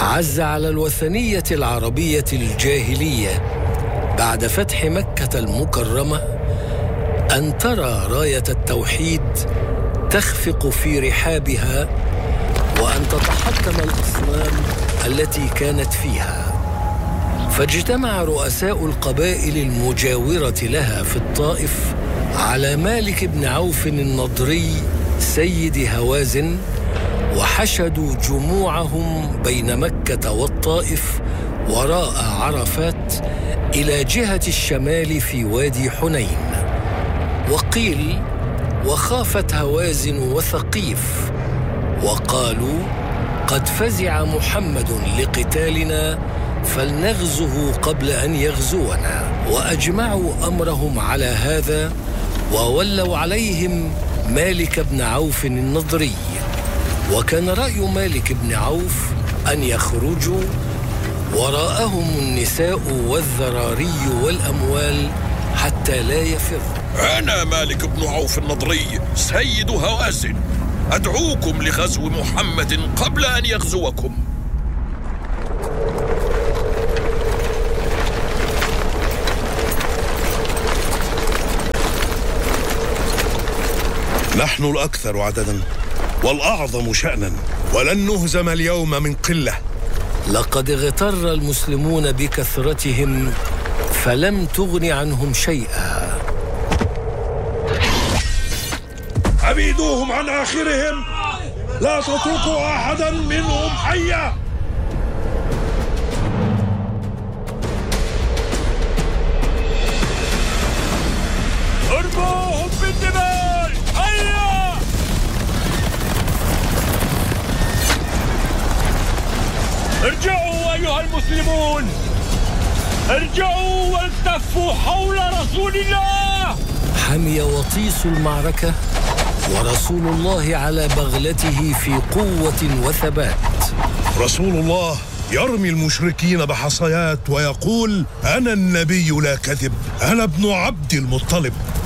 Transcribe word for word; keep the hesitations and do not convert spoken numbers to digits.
عز على الوثنية العربية الجاهلية بعد فتح مكة المكرمة أن ترى راية التوحيد تخفق في رحابها وأن تتحطم الأصنام التي كانت فيها. فاجتمع رؤساء القبائل المجاورة لها في الطائف على مالك بن عوف النضري سيد هوازن، وحشدوا جموعهم بين مكة والطائف وراء عرفات إلى جهة الشمال في وادي حنين. وقيل وخافت هوازن وثقيف وقالوا قد فزع محمد لقتالنا فلنغزه قبل أن يغزونا، وأجمعوا أمرهم على هذا وولوا عليهم مالك بن عوف النضري. وكان رأي مالك بن عوف أن يخرجوا وراءهم النساء والذراري والأموال حتى لا يفروا. أنا مالك بن عوف النضري سيد هوازن أدعوكم لغزو محمد قبل أن يغزوكم. نحن الأكثر عددا والأعظم شأنا، ولن نهزم اليوم من قلة. لقد اغتر المسلمون بكثرتهم فلم تغن عنهم شيئا. أبيدوهم عن آخرهم، لا تتركوا أحدا منهم حيا. ارموهم بالدماء، هيا! ارجعوا أيها المسلمون، ارجعوا والتفوا حول رسول الله. حمي وطيس المعركة ورسول الله على بغلته في قوة وثبات. رسول الله يرمي المشركين بحصيات ويقول: أنا النبي لا كذب، أنا ابن عبد المطلب.